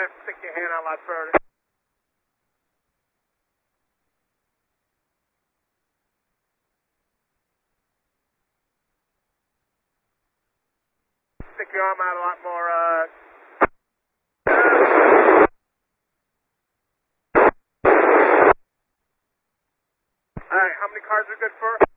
to stick your hand out a lot further. Stick your arm out a lot more. All right, how many cars are good for?